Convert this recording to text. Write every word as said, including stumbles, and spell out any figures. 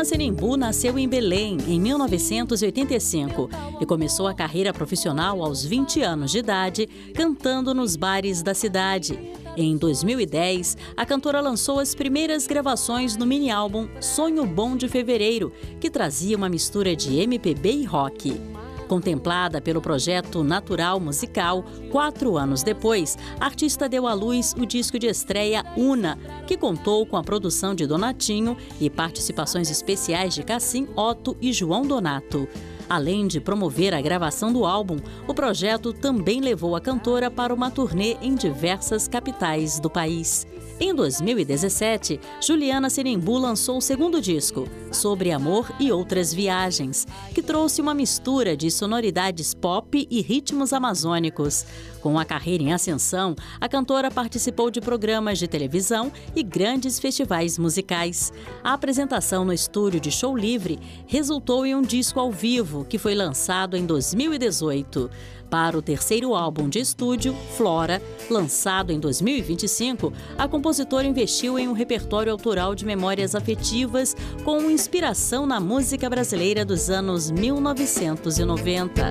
Juliana Senimbu nasceu em Belém, em mil novecentos e oitenta e cinco, e começou a carreira profissional aos vinte anos de idade, cantando nos bares da cidade. Em dois mil e dez, a cantora lançou as primeiras gravações no mini-álbum Sonho Bom de Fevereiro, que trazia uma mistura de M P B e rock. Contemplada pelo projeto Natural Musical, quatro anos depois, a artista deu à luz o disco de estreia Una, que contou com a produção de Donatinho e participações especiais de Cassim, Otto e João Donato. Além de promover a gravação do álbum, o projeto também levou a cantora para uma turnê em diversas capitais do país. Em dois mil e dezessete, Juliana Senimbu lançou o segundo disco, Sobre Amor e Outras Viagens, que trouxe uma mistura de sonoridades pop e ritmos amazônicos. Com a carreira em ascensão, a cantora participou de programas de televisão e grandes festivais musicais. A apresentação no estúdio de Show Livre resultou em um disco ao vivo, que foi lançado em dois mil e dezoito. Para o terceiro álbum de estúdio, Flora, lançado em dois mil e vinte e cinco, a compositora investiu em um repertório autoral de memórias afetivas com inspiração na música brasileira dos anos mil novecentos e noventa.